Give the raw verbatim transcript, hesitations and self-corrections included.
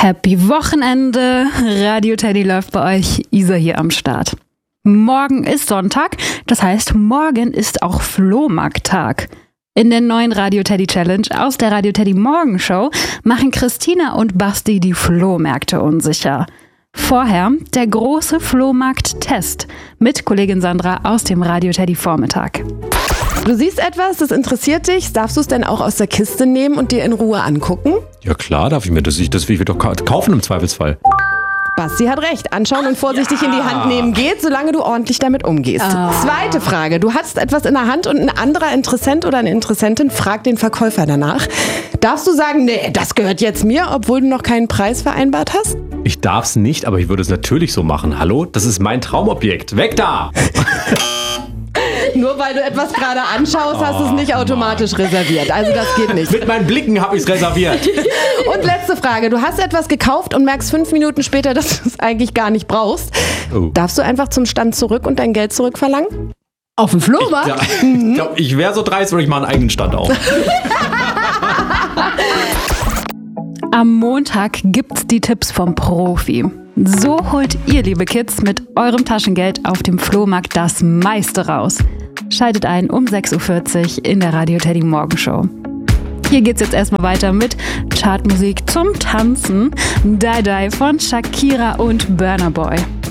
Happy Wochenende! Radio Teddy läuft bei euch. Isa hier am Start. Morgen ist Sonntag, das heißt, morgen ist auch Flohmarkttag. In der neuen Radio Teddy Challenge aus der Radio Teddy Morgenshow machen Christina und Basti die Flohmärkte unsicher. Vorher der große Flohmarkt-Test mit Kollegin Sandra aus dem Radio Teddy Vormittag. Du siehst etwas, das interessiert dich. Darfst du es denn auch aus der Kiste nehmen und dir in Ruhe angucken? Ja klar, darf ich mir das. Das will ich doch kaufen im Zweifelsfall. Basti hat recht. Anschauen und vorsichtig ja. in die Hand nehmen geht, solange du ordentlich damit umgehst. Oh. Zweite Frage. Du hast etwas in der Hand und ein anderer Interessent oder eine Interessentin fragt den Verkäufer danach. Darfst du sagen, nee, das gehört jetzt mir, obwohl du noch keinen Preis vereinbart hast? Ich darf's nicht, aber ich würde es natürlich so machen. Hallo? Das ist mein Traumobjekt. Weg da! Nur weil du etwas gerade anschaust, hast du es nicht automatisch reserviert. Also das geht nicht. Mit meinen Blicken habe ich es reserviert. Und letzte Frage. Du hast etwas gekauft und merkst fünf Minuten später, dass du es eigentlich gar nicht brauchst. Oh. Darfst du einfach zum Stand zurück und dein Geld zurückverlangen? Auf dem Flohmarkt? Ich, mhm. ich glaube, ich wäre so dreist, würde ich mal einen eigenen Stand auf. Am Montag gibt's die Tipps vom Profi. So holt ihr, liebe Kids, mit eurem Taschengeld auf dem Flohmarkt das meiste raus. Schaltet ein um sechs Uhr vierzig in der Radio Teddy Morgenshow. Hier geht's jetzt erstmal weiter mit Chartmusik zum Tanzen. Die Die von Shakira und Burna Boy.